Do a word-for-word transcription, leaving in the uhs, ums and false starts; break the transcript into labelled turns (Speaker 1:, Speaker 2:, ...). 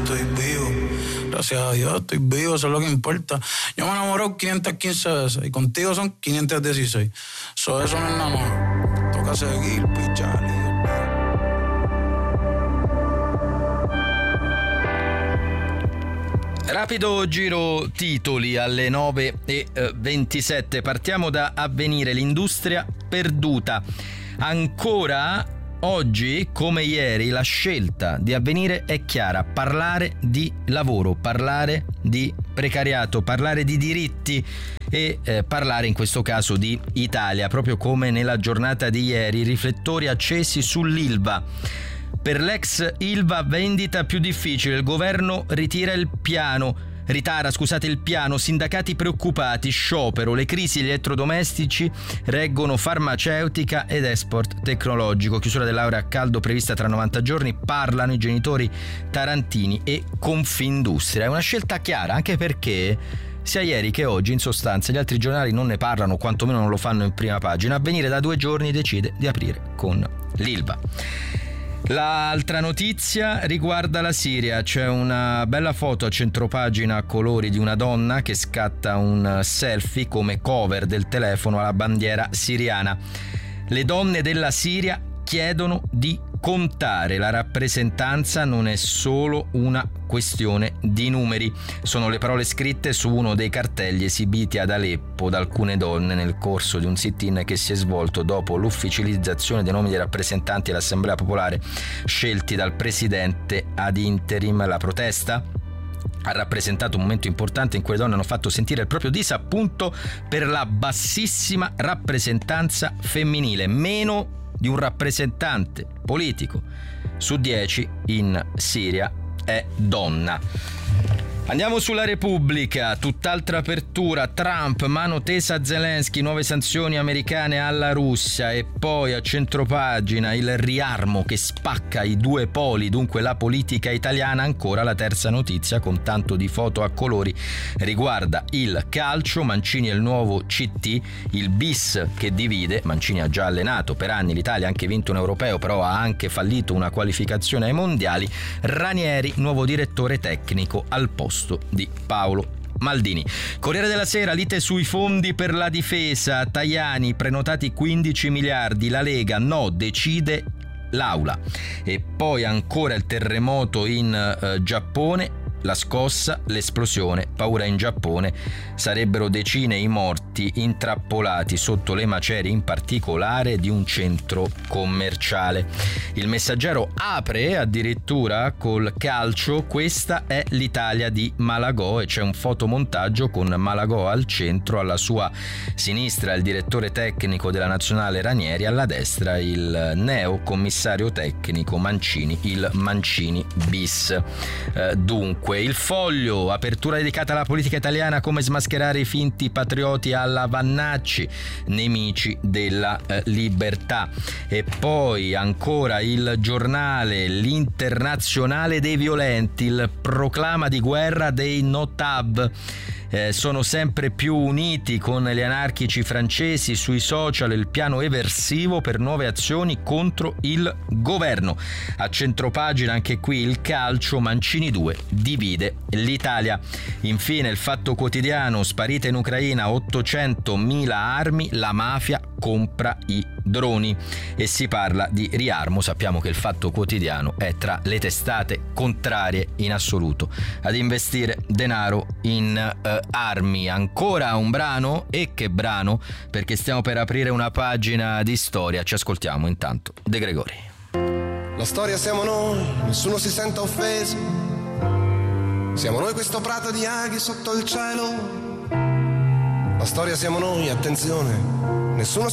Speaker 1: estoy vivo. Gracias a Dios estoy vivo, eso es lo que importa. Yo me enamoré quinientas quince veces y contigo son quinientas dieciséis. So, eso no es nada más. Toca seguir, pichar.
Speaker 2: Rapido giro titoli alle nove e ventisette. Partiamo da Avvenire, l'industria perduta. Ancora oggi, come ieri, la scelta di Avvenire è chiara: parlare di lavoro, parlare di precariato, parlare di diritti e eh, parlare in questo caso di Italia, proprio come nella giornata di ieri, riflettori accesi sull'Ilva. Per l'ex Ilva vendita più difficile, il governo ritira il piano, ritara, scusate, il piano, sindacati preoccupati, sciopero, le crisi elettrodomestici reggono farmaceutica ed export tecnologico, chiusura dell'area a caldo prevista tra novanta giorni, parlano i genitori tarantini e Confindustria. È una scelta chiara, anche perché sia ieri che oggi in sostanza gli altri giornali non ne parlano, quantomeno non lo fanno in prima pagina. Avvenire da due giorni decide di aprire con l'Ilva. L'altra notizia riguarda la Siria. C'è una bella foto a centropagina a colori di una donna che scatta un selfie come cover del telefono alla bandiera siriana. Le donne della Siria chiedono di contare. La rappresentanza non è solo una questione di numeri. Sono le parole scritte su uno dei cartelli esibiti ad Aleppo da alcune donne nel corso di un sit-in che si è svolto dopo l'ufficializzazione dei nomi dei rappresentanti dell'Assemblea Popolare scelti dal presidente ad interim. La protesta ha rappresentato un momento importante in cui le donne hanno fatto sentire il proprio disappunto per la bassissima rappresentanza femminile. Meno di un rappresentante politico su dieci in Siria è donna. Andiamo sulla Repubblica, tutt'altra apertura. Trump, mano tesa a Zelensky, nuove sanzioni americane alla Russia. E poi a centropagina il riarmo che spacca i due poli, dunque la politica italiana. Ancora la terza notizia con tanto di foto a colori riguarda il calcio. Mancini è il nuovo C T, il bis che divide. Mancini ha già allenato per anni l'Italia, ha anche vinto un europeo, però ha anche fallito una qualificazione ai mondiali. Ranieri, nuovo direttore tecnico al posto di Paolo Maldini. Corriere della Sera, lite sui fondi per la difesa. Tajani, prenotati quindici miliardi, la Lega no, decide l'Aula. E poi ancora il terremoto in eh, Giappone, la scossa, l'esplosione, paura in Giappone, sarebbero decine i morti intrappolati sotto le macerie, in particolare di un centro commerciale. Il Messaggero apre addirittura col calcio, questa è l'Italia di Malagò, e c'è un fotomontaggio con Malagò al centro, alla sua sinistra il direttore tecnico della nazionale Ranieri, alla destra il neo commissario tecnico Mancini, il Mancini bis. Eh, dunque il Foglio, apertura dedicata alla politica italiana, come smascherare i finti patrioti alla Vannacci, nemici della eh, libertà. E poi ancora il Giornale, l'Internazionale dei violenti, il proclama di guerra dei Notab. Eh, sono sempre più uniti con gli anarchici francesi sui social, il piano eversivo per nuove azioni contro il governo. A centropagina anche qui il calcio, Mancini due divide l'Italia. Infine il Fatto Quotidiano, sparite in Ucraina ottocentomila armi, la mafia compra i droni, e si parla di riarmo. Sappiamo che il Fatto Quotidiano è tra le testate contrarie in assoluto ad investire denaro in eh, armi. Ancora un brano, e che brano, perché stiamo per aprire una pagina di storia. Ci ascoltiamo intanto De Gregori.
Speaker 3: La storia siamo noi, nessuno si senta offeso. Siamo noi questo prato di aghi sotto il cielo. La storia siamo noi, attenzione, nessuno